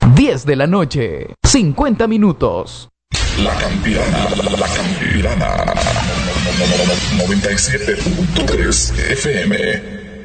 10 de la noche, 50 minutos. La Campirana, 97.3 FM.